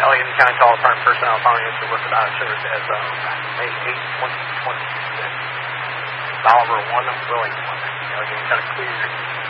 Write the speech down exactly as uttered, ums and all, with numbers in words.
Allegheny County Call Department personnel following into work without service as of May eighth, twenty twenty-six. Oliver one Willington. Allegheny County cleared.